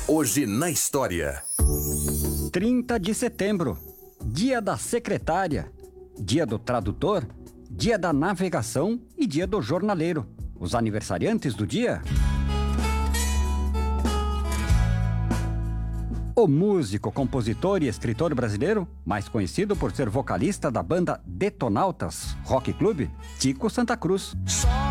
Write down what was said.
Hoje na história. 30 de setembro, dia da secretária, dia do tradutor, dia da navegação e dia do jornaleiro. Os aniversariantes do dia: o músico, compositor e escritor brasileiro, mais conhecido por ser vocalista da banda Detonautas Rock Club, Tico Santa Cruz.